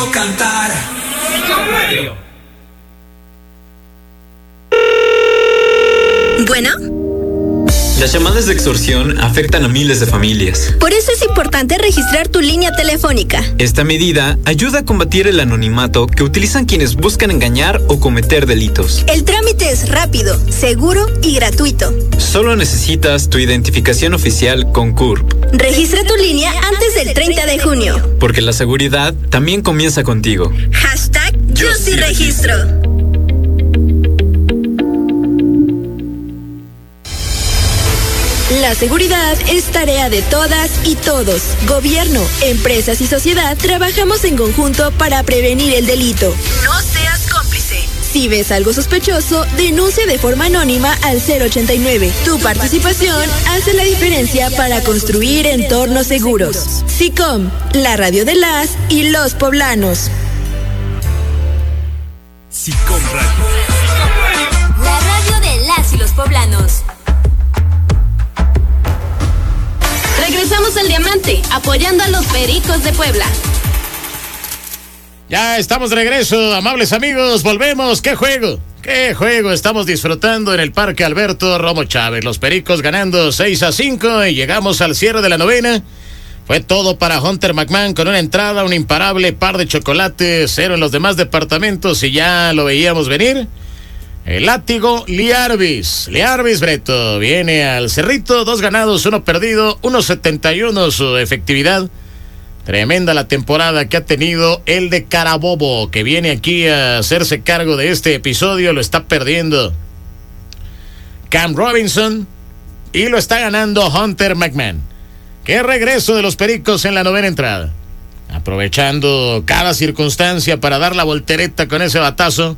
Cantar. Bueno. Las llamadas de extorsión afectan a miles de familias. Por eso es importante registrar tu línea telefónica. Esta medida ayuda a combatir el anonimato que utilizan quienes buscan engañar o cometer delitos. El trámite es rápido, seguro y gratuito. Solo necesitas tu identificación oficial con CURP. Registra tu línea antes del 30 de junio. Porque la seguridad también comienza contigo. #Yo sí registro. La seguridad es tarea de todas y todos. Gobierno, empresas y sociedad trabajamos en conjunto para prevenir el delito. No seas cómplice. Si ves algo sospechoso, denuncia de forma anónima al 089. Tu participación hace la diferencia para construir entornos seguros. SICOM, la radio de las y los poblanos. SICOM Radio. La radio de las y los poblanos. Regresamos al Diamante, apoyando a los Pericos de Puebla. Ya estamos de regreso, amables amigos, volvemos. ¡Qué juego! ¡Qué juego! Estamos disfrutando en el Parque Alberto Romo Chávez. Los Pericos ganando 6-5 y llegamos al cierre de la novena. Fue todo para Hunter McMahon con una entrada, un imparable par de chocolates, 0 en los demás departamentos y ya lo veíamos venir. El látigo Lee Arvis Breto viene al cerrito, 2 ganados, 1 perdido, 1.71 su efectividad. Tremenda la temporada que ha tenido el de Carabobo, que viene aquí a hacerse cargo de este episodio. Lo está perdiendo Cam Robinson y lo está ganando Hunter McMahon. Qué regreso de los Pericos en la novena entrada, aprovechando cada circunstancia para dar la voltereta con ese batazo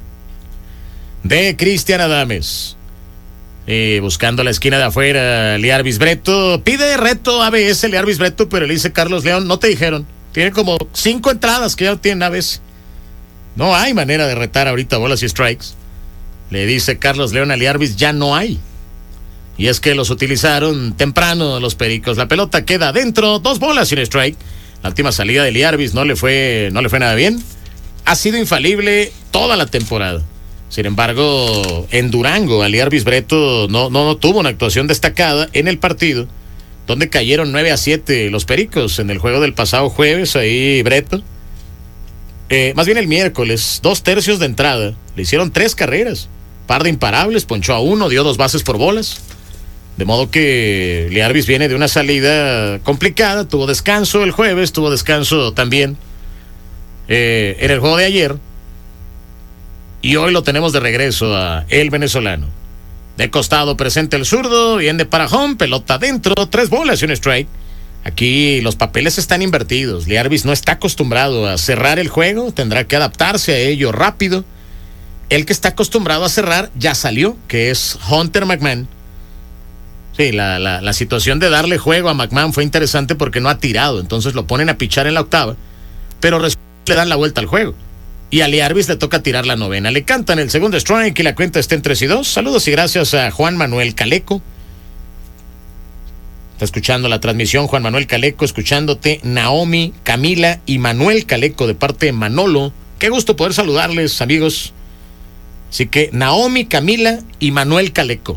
de Cristian Adames. Y buscando la esquina de afuera, Lee Arvis Breto pide reto ABS, Lee Arvis Breto, pero le dice Carlos León, no te dijeron, tiene como 5 entradas que ya tienen ABS. No hay manera de retar ahorita bolas y strikes. Le dice Carlos León a Lee Arvis, ya no hay. Y es que los utilizaron temprano los Pericos. La pelota queda adentro, 2 bolas sin strike. La última salida de Lee Arvis no le fue nada bien. Ha sido infalible toda la temporada. Sin embargo, en Durango, Lee Arvis Breto no tuvo una actuación destacada en el partido, donde cayeron 9-7 los Pericos en el juego del pasado jueves. Ahí Breto, más bien el miércoles, 2/3 de entrada, le hicieron 3 carreras, par de imparables, ponchó a 1, dio 2 bases por bolas. De modo que Lee Arvis viene de una salida complicada, tuvo descanso el jueves, tuvo descanso también en el juego de ayer. Y hoy lo tenemos de regreso a el venezolano. De costado presenta el zurdo, viene para home, pelota adentro, 3 bolas y un strike. Aquí los papeles están invertidos. Lee Arvis no está acostumbrado a cerrar el juego, tendrá que adaptarse a ello rápido. El que está acostumbrado a cerrar ya salió, que es Hunter McMahon. Sí, la situación de darle juego a McMahon fue interesante porque no ha tirado, entonces lo ponen a pichar en la octava, pero le dan la vuelta al juego. Y a Lee Arvis le toca tirar la novena. Le cantan el segundo strike y la cuenta está en 3-2. Saludos y gracias a Juan Manuel Caleco. Está escuchando la transmisión Juan Manuel Caleco, escuchándote Naomi, Camila y Manuel Caleco de parte de Manolo. Qué gusto poder saludarles, amigos. Así que Naomi, Camila y Manuel Caleco.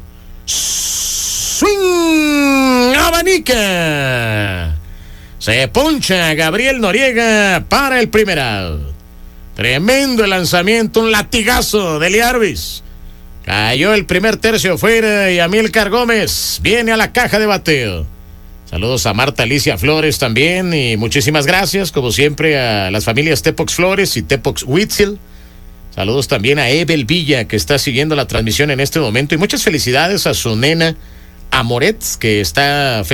¡Swing! ¡Abanica! Se poncha Gabriel Noriega para el primer out. Tremendo el lanzamiento, un latigazo de Lee Arvis. Cayó el primer tercio fuera y Amílcar Gómez viene a la caja de bateo. Saludos a Marta Alicia Flores también y muchísimas gracias, como siempre, a las familias Tepox Flores y Tepox Huitzil. Saludos también a Ebel Villa, que está siguiendo la transmisión en este momento, y muchas felicidades a su nena Amoret, que está